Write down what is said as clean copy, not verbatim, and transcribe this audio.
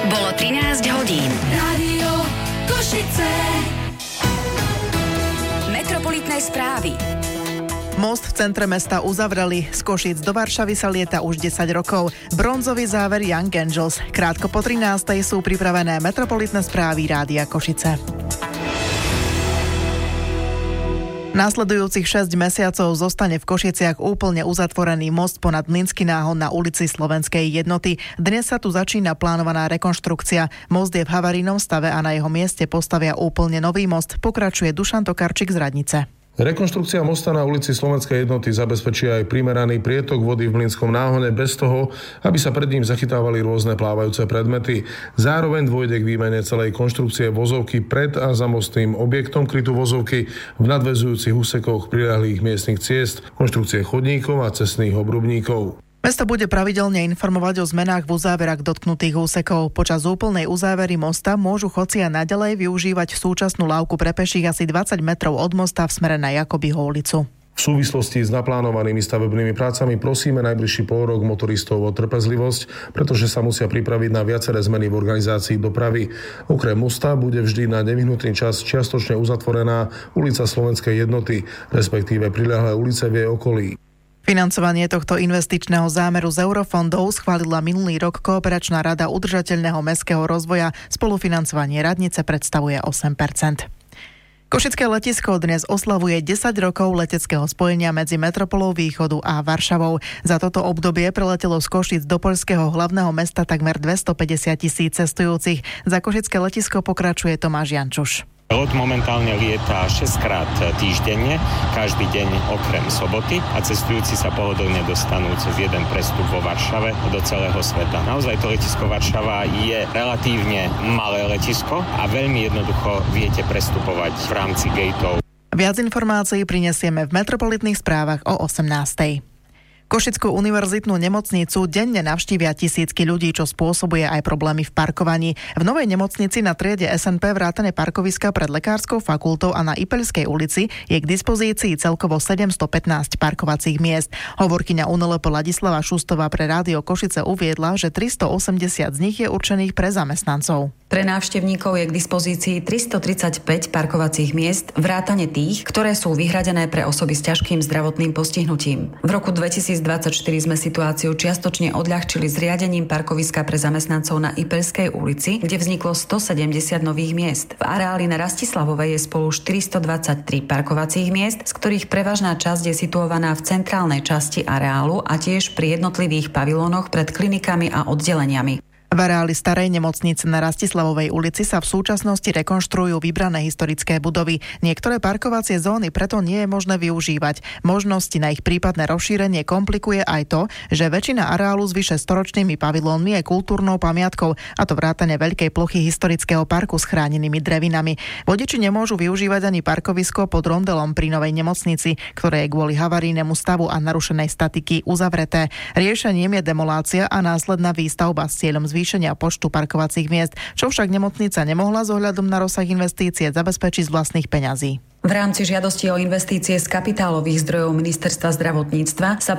Bolo 13 hodín. Rádio Košice. Metropolitné správy. Most v centre mesta uzavreli. Z Košíc do Varšavy sa lieta už 10 rokov. Bronzový záver Young Angels. Krátko po 13. sú pripravené metropolitné správy Rádia Košice. Nasledujúcich 6 mesiacov zostane v Košiciach úplne uzatvorený most ponad Mlynský náhon na ulici Slovenskej Jednoty. Dnes sa tu začína plánovaná rekonštrukcia. Most je v havarijnom stave a na jeho mieste postavia úplne nový most, pokračuje Dušan Tokarčík z Radnice. Rekonštrukcia mosta na ulici Slovenskej Jednoty zabezpečí aj primeraný prietok vody v Mlynskom náhone bez toho, aby sa pred ním zachytávali rôzne plávajúce predmety. Zároveň dôjde k výmene celej konštrukcie vozovky pred a za mostným objektom, krytú vozovky v nadväzujúcich úsekoch priľahlých miestnych ciest, konštrukcie chodníkov a cestných obrubníkov. Mesto bude pravidelne informovať o zmenách v uzáverách dotknutých úsekov. Počas úplnej uzávery mosta môžu chodci naďalej využívať súčasnú lávku pre peších asi 20 metrov od mosta v smere na Jakobyho ulicu. V súvislosti s naplánovanými stavebnými prácami prosíme najbližší polrok motoristov o trpezlivosť, pretože sa musia pripraviť na viaceré zmeny v organizácii dopravy. Okrem mosta bude vždy na nevyhnutný čas čiastočne uzatvorená ulica Slovenskej Jednoty, respektíve priľahlé ulice v jej okolí. Financovanie tohto investičného zámeru z eurofondov schválila minulý rok Kooperačná rada udržateľného mestského rozvoja. Spolufinancovanie radnice predstavuje 8%. Košické letisko dnes oslavuje 10 rokov leteckého spojenia medzi metropolou Východu a Varšavou. Za toto obdobie preletelo z Košíc do poľského hlavného mesta takmer 250,000 cestujúcich. Za košické letisko pokračuje Tomáš Jančuš. Lot momentálne lieta 6-krát týždenne, každý deň okrem soboty a cestujúci sa pohodlne dostanú cez jeden prestup vo Varšave do celého sveta. Naozaj to letisko Varšava je relatívne malé letisko a veľmi jednoducho viete prestupovať v rámci gateov. Viac informácií prinesieme v metropolitných správach o 18:00. Košickú univerzitnú nemocnicu denne navštívia tisícky ľudí, čo spôsobuje aj problémy v parkovaní. V novej nemocnici na triede SNP vrátane parkoviska pred Lekárskou fakultou a na Ipeľskej ulici je k dispozícii celkovo 715 parkovacích miest. Hovorkyňa UNLP Ladislava Šustová pre Rádio Košice uviedla, že 380 z nich je určených pre zamestnancov. Pre návštevníkov je k dispozícii 335 parkovacích miest, vrátane tých, ktoré sú vyhradené pre osoby s ťažkým zdravotným postihnutím. V roku 2024 sme situáciu čiastočne odľahčili zriadením parkoviska pre zamestnancov na Ipeľskej ulici, kde vzniklo 170 nových miest. V areáli na Rastislavovej je spolu 423 parkovacích miest, z ktorých prevažná časť je situovaná v centrálnej časti areálu a tiež pri jednotlivých pavilónoch pred klinikami a oddeleniami. V areáli starej nemocnice na Rastislavovej ulici sa v súčasnosti rekonštruujú vybrané historické budovy. Niektoré parkovacie zóny preto nie je možné využívať. Možnosti na ich prípadné rozšírenie komplikuje aj to, že väčšina areálu s vyše storočnými pavilónmi je kultúrnou pamiatkou, a to vrátane veľkej plochy historického parku s chránenými drevinami. Vodiči nemôžu využívať ani parkovisko pod rondelom pri novej nemocnici, ktoré je kvôli havarijnému stavu a narušenej statiky uzavreté. Riešením je demolácia a následná výstavba s cieľom zvýšenia počtu parkovacích miest, čo však nemocnica nemohla s ohľadom na rozsah investície zabezpečiť z vlastných peňazí. V rámci žiadosti o investície z kapitálových zdrojov Ministerstva zdravotníctva sa